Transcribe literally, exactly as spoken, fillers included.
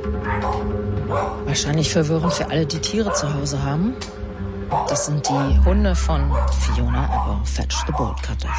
Wahrscheinlich verwirrend für alle, die Tiere zu Hause haben. Das sind die Hunde von Fiona Apple, Fetch the Bolt Cutters.